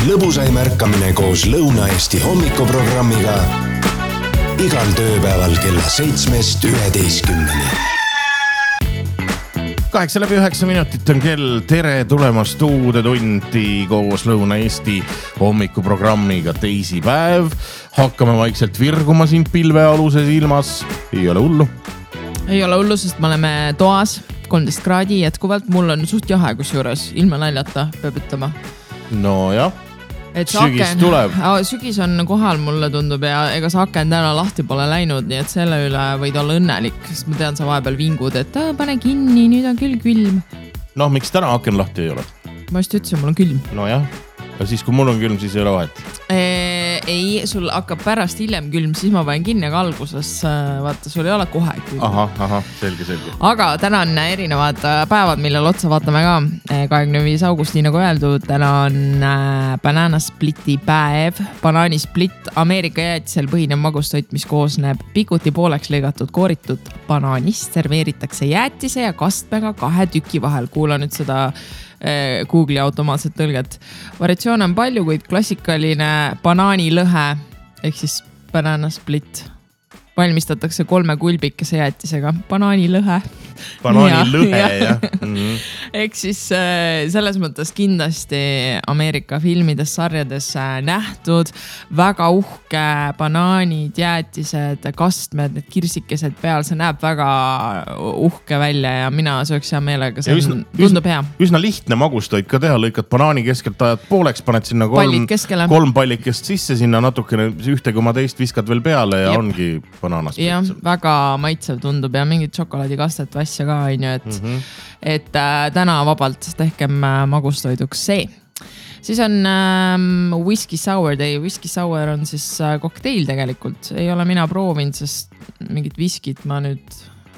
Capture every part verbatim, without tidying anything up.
lõbusaim ärkamine koos Lõuna-Eesti hommikuprogrammiga igal tööpäeval kella seitsmest üheteistkümneni. Kaheksa läbi üheksa minutit on kell. Tere tulemast uude tundi koos Lõuna-Eesti hommikuprogrammiga teisipäev. Hakkame vaikselt virguma siin pilvealuses ilmas. Ei ole hullu. Ei ole hullu, sest me oleme toas. kolmteist kraadi jätkuvalt. Mul on suht jahe kus juures. Ilma naljata peab ütlema. No jah. Et sügis aken, tuleb. Sügis on kohal, mulle tundub, ja ega sa aken täna lahti pole läinud, nii et selle üle võid olla õnnelik, sest ma tean, sa vahepeal vingud, et ta, pane kinni, nüüd on küll külm. Noh, miks täna aken lahti ei ole? Ma just ütlesin, mul on külm. No jah, ja siis kui mul on külm, siis ei ole vahet. Ee, ei, sul hakkab pärast hiljem külm, siis ma panen kinni, aga alguses, vaata, sul ei ole kohe külm. Aha, aha, selge, selge. Aga täna on erinevad päevad, millel otsa vaatame ka. kahekümne viies augusti, nagu öeldud, täna on banana spliti päev. Banaani split Ameerika jäätisel põhinev magustoit, mis koosneb pikuti pooleks lõigatud kooritud banaanist, serveeritakse jäätise ja kastmega kahe tüki vahel. Kuula nüüd seda Google'i automaatset tõlget. Variatsioon on palju, kuid klassikaline banaanilõhe ehk siis banana split valmistatakse kolme kulbikese jäätisega. Banaanilõhe. Banaanilõhe, jah. Mm-hmm. Ehk siis selles mõttes kindlasti Ameerika filmides, sarjades nähtud. Väga uhke banaanid, jäätised, kastmed, need kirsikesed peal. See näeb väga uhke välja ja mina sööks hea meelega. See üsna, tundub hea. Üsna lihtne magustoit ka teha. Lõikad banaani keskelt ajad pooleks, paned sinna kolm, kolm pallikest sisse, sinna natukene ühte koma teist viskad veel peale ja Jep. ongi jah, väga maitsev tundub ja mingit šokolaadikastet või asja ka, on ju, et, mm-hmm. et äh, täna vabalt tehkem äh, magustoiduks see. Siis on ähm, whisky sour day. Whisky sour on siis äh, kokteil tegelikult. Ei ole mina proovinud, sest mingit viskit ma nüüd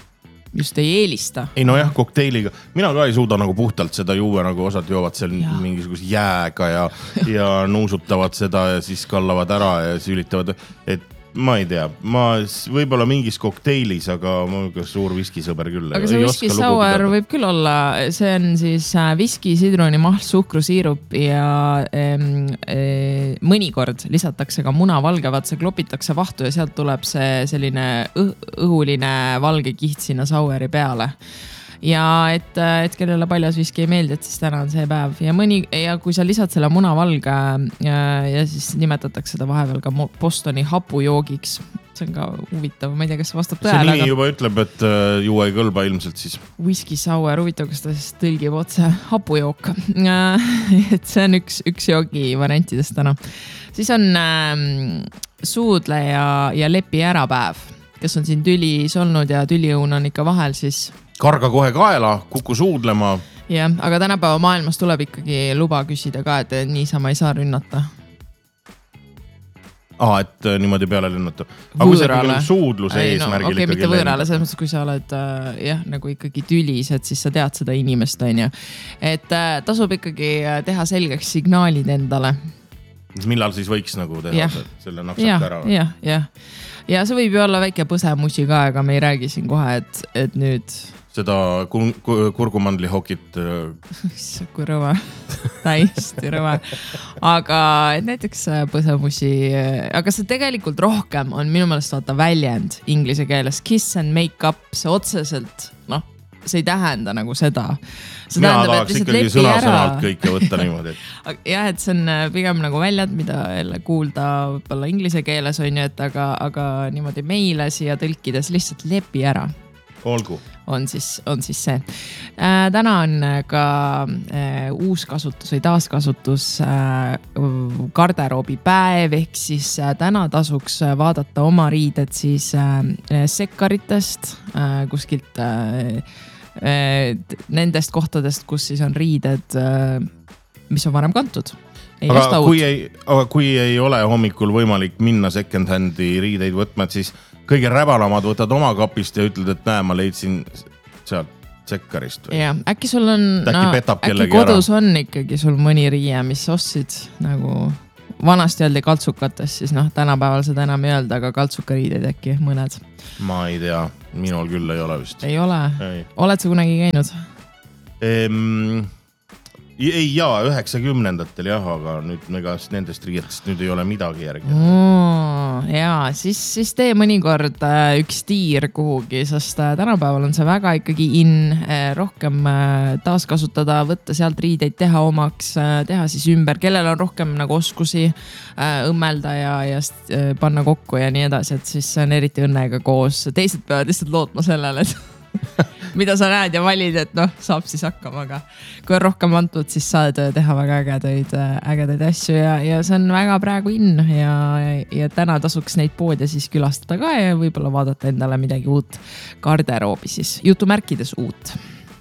just ei eelista. Ei no jah, kokteiliga. Mina ka ei suuda nagu puhtalt seda juua, nagu osad joovad seal ja. mingisuguse jääga ja, ja nuusutavad seda ja siis kallavad ära ja sülitavad, et ma ei tea, ma võib-olla mingis kokteilis, aga ma olen suur viskisõber küll. Aga see whisky sour võib küll olla, see on siis viski, sidruni, mahl, suhkrusiirup ja e, e, mõnikord lisatakse ka muna valgevat, see klopitakse vahtu ja sealt tuleb see selline õh, õhuline valge kiht sinna souri peale. Ja et, et kellele paljas viski ei meeldi, et siis täna on see päev. Ja, mõni, ja kui sa lisad selle munavalge ja, ja siis nimetatakse seda vahepeal ka Bostoni hapujoogiks. See on ka huvitav, ma ei tea, kas see vastab tõele. See nimi aga... juba ütleb, et juua ei kõlba ilmselt siis. Whisky sour, huvitav, kas ta siis tõlgib otse hapujook. Et see on üks, üks joogi variantidest täna. Siis on ähm, suudle ja, ja lepi ära päev. Kes on siin tülis olnud ja tüliõun on ikka vahel, siis... Karga kohe kaela, kuku suudlema. Jah, aga tänapäeva maailmas tuleb ikkagi luba küsida ka, et niisama ei saa rünnata. Aa, et niimoodi peale rünnata. Aga kui see suudluse ei, eesmärgil no, okay, ikkagi mitte võõrale, selles mõttes, kui sa oled äh, jah, nagu ikkagi tülis, et siis sa tead seda inimest, on ju. Et äh, tasub ikkagi teha selgeks signaalid endale. Millal siis võiks nagu teha ja. selle naksak ja, ära? Jah, jah. Ja see võib ju olla väike põsemusi ka, aga me ei räägi siin kohe, et, et nüüd... Seda kurgumandli hokit. Kui rõva. Täiesti rõva. Aga näiteks põsemusi, aga see tegelikult rohkem on minu meelest vaata väljend inglise keeles. Kiss and make up, see otseselt, noh, see ei tähenda nagu seda. See Mina tahaks ikkagi sõna-sõnalt kõike võtta niimoodi. Jah, et see on pigem nagu väljend, mida jälle kuulda võib-olla inglise keeles on ju, et aga, aga niimoodi meile siia tõlkides lihtsalt lepi ära. Olgu. On siis, on siis see. Äh, täna on ka äh, uus kasutus või taaskasutus äh, garderoobi päev, ehk siis äh, täna tasuks vaadata oma riided siis äh, sekkaritest äh, kuskilt äh, äh, nendest kohtadest, kus siis on riided, äh, mis on varem kantud. Ei aga, kui ei, aga kui ei ole hommikul võimalik minna second handi riideid võtma, et siis kõige räbalamad võtad oma kapist ja ütled, et näe, ma leidsin sealt sekkarist. Või? Ja, äkki sul on, äkki, no, äkki kodus ära. On ikkagi sul mõni riie, mis ostsid nagu vanasti öeldi kaltsukates, siis noh, tänapäeval seda enam ei öelda, aga kaltsukariided äkki mõned. Ma ei tea, minul küll ei ole vist. Ei ole? Ei. Oled sa kunagi käinud? Ehm, ei jaa, üheksakümnendatel jah, aga nüüd ega nendest riietest nüüd ei ole midagi järgi. Oh, jaa, siis, siis tee mõnikord üks tiir kuhugi, sest tänapäeval on see väga ikkagi in rohkem taaskasutada, võtta sealt riideid, teha omaks, teha siis ümber, kellel on rohkem nagu oskusi õmmelda ja, ja panna kokku ja nii edasi, et siis see on eriti õnnega koos. Teised peavad lihtsalt lootma sellele, et mida sa näed ja valid, et noh, saab siis hakkama, aga kui on rohkem antud, siis saad teha väga ägedaid, ägedaid asju ja, ja see on väga praegu in ja, ja täna tasuks neid poode siis külastada ka ja võib-olla vaadata endale midagi uut garderoobi siis, jutumärkides uut.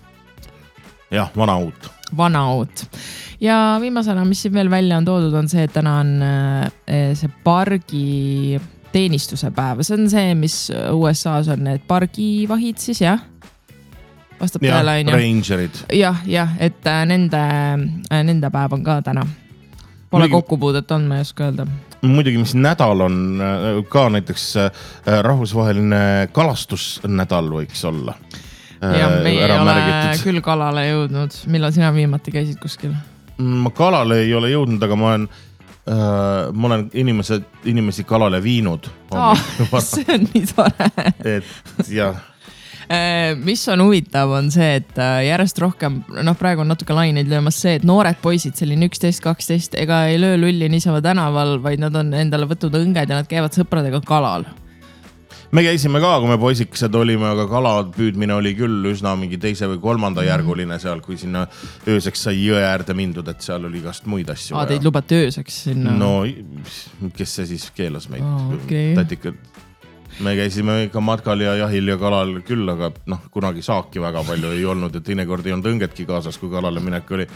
Jah, vana uut. Vana uut. Ja viimasena, mis siin veel välja on toodud, on see, et täna on see pargi teenistuse päev. See on see, mis U S A-s on need pargivahid siis, jah? Vastab ja, peale, on rangerid. Jah, jah, et nende, nende päev on ka täna. Pole Muidugi, kokkupuudet on, ma ei oska öelda. Muidugi, mis nädal on ka näiteks rahvusvaheline kalastusnädal võiks olla. Ja me ei ole märgitud. Küll kalale jõudnud. Millal sina viimati käisid kuskil? Ma kalale ei ole jõudnud, aga ma olen Uh, ma olen inimesed, inimesi kalale viinud. Oh, see on nii tore. Et jah. Mis on huvitav on see, et järjest rohkem, noh praegu on natuke laineid löömas see, et noored poisid, selline üksteist kaksteist, ega ei löö lulli niisama tänaval, vaid nad on endale võtnud õnged ja nad käivad sõpradega kalal. Me käisime ka, kui me poisikesed olime, aga kalad püüdmine oli küll üsna mingi teise või kolmanda järguline seal, kui sinna ööseks sai jõe äärde mindud, et seal oli igast muid asju. Aa, teid lubati ööseks sinna? No, kes see siis keelas meid? Oh, okay. Tatikad. Me käisime ikka matkal ja jahil ja kalal küll, aga noh, kunagi saaki väga palju ei olnud, et teinekord ei olnud õngetki kaasas, kui kalale minek oli.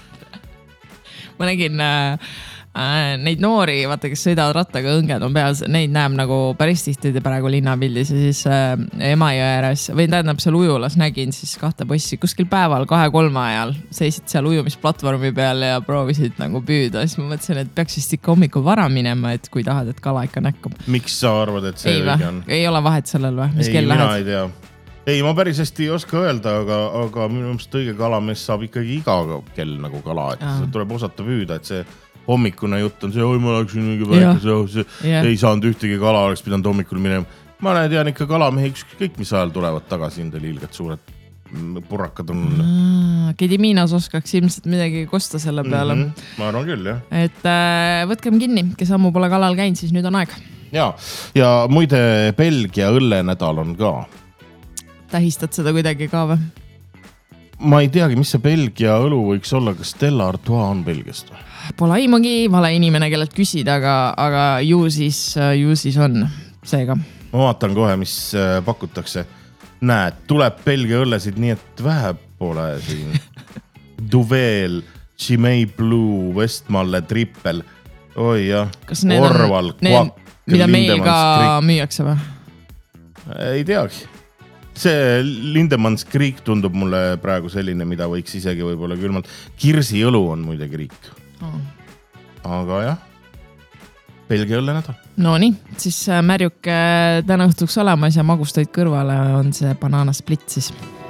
Ma nägin äh, neid noori, vaata, kes sõidavad rattaga, õnged on peas, neid näeb nagu päris tihti praegu linnapildis ja siis äh, Emajõe ääres või tähendab seal ujulas nägin siis kahte possi kuskil päeval kahe-kolme ajal seisid seal ujumisplatvormi peal ja proovisid nagu püüda. Siis ma mõtlesin, et peaks vist ikka hommikul vara minema, et kui tahad, et kala ikka näkkab. Miks sa arvad, et see ei, õige on? Ei ole vahet sellel või? Mis ei, kell mina lähed? ei tea. Ei, ma päris hästi ei oska öelda, aga, aga minu mõttes õige kalamees saab ikkagi iga kell nagu kala, et Aa. tuleb osata püüda, et see hommikune jutt on see, oi ma läksin mingi väike, yeah. ei saanud ühtegi kala, oleks pidanud hommikul minema. Ma tean ikka kalamehe, kõik mis ajal tulevad tagasi, enda liilgad suured purrakad on. Kediminas oskaks ilmselt midagi kosta selle peale. Mm-hmm. Ma arvan küll, jah. Et äh, võtkem kinni, kes ammu pole kalal käinud, siis nüüd on aeg. Ja, ja muide Belgia õllenädal on ka. Tähistad seda kuidagi ka või? Ma ei teagi, mis see Belgia õlu võiks olla, kas Stella Artois on Belgiast või? Pole aimagi vale inimene, kellelt küsida, aga, aga ju siis, ju siis on seega. Ma vaatan kohe, mis pakutakse. Näed, tuleb Belgia õllesid nii, et vähe pole siin. Duvel, Chimay Blue, Westmalle, Trippel. Oi jah, Orval, Kvak. Mida meiega müüakse või? Ei teagi. See Lindemans Kriik tundub mulle praegu selline, mida võiks isegi võib-olla külmalt. Kirsi õlu on muide Kriik. Oh. Aga jah, Belgia õllenädal. No nii, siis märjuk täna õhtuks olemas ja magustoid kõrvale on see Banana Split siis.